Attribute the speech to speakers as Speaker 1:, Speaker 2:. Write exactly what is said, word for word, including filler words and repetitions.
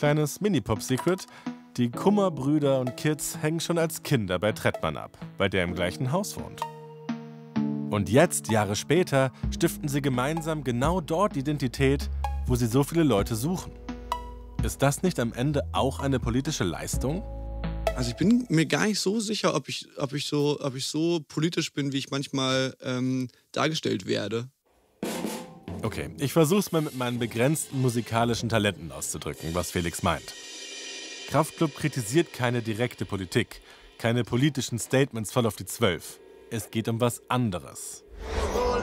Speaker 1: kleines Mini-Pop-Secret. Die Kummerbrüder und Kids hängen schon als Kinder bei Trettmann ab, bei der im gleichen Haus wohnt. Und jetzt, Jahre später, stiften sie gemeinsam genau dort Identität, wo sie so viele Leute suchen. Ist das nicht am Ende auch eine politische Leistung?
Speaker 2: Also ich bin mir gar nicht so sicher, ob ich, ob ich, so, ob ich so politisch bin, wie ich manchmal ähm, dargestellt werde.
Speaker 1: Okay, ich versuch's mal mit meinen begrenzten musikalischen Talenten auszudrücken, was Felix meint. Kraftklub kritisiert keine direkte Politik, keine politischen Statements voll auf die Zwölf. Es geht um was anderes.